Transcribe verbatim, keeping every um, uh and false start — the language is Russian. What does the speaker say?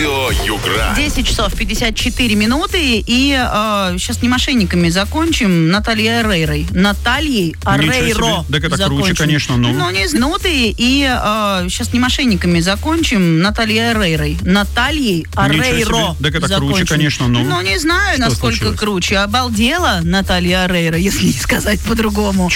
Радио Югра. десять часов пятьдесят четыре минуты. И э, сейчас не мошенниками закончим. Натальей Орейрой. Натальей Орейро. Так это закончим. круче, конечно. Ну, ну не минуты. И э, сейчас не мошенниками закончим. Натальей Орейрой. Натальей Орейро. Так это закончим. круче, конечно. Ну, ну не знаю, что насколько случилось? круче. Обалдела Наталья Орейро, если не сказать по-другому.